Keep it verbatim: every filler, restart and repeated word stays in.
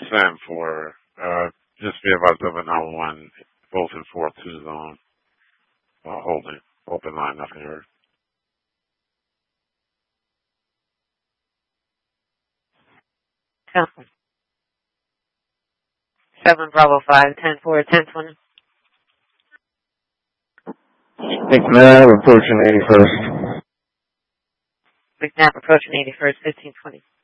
ten for, uh, just be about seven oh one, both in four two zone, uh, holding, open line, nothing heard. seven Bravo five, ten four, ten twenty. McNabb approaching eighty-first. McNabb approaching eighty-first, fifteen twenty.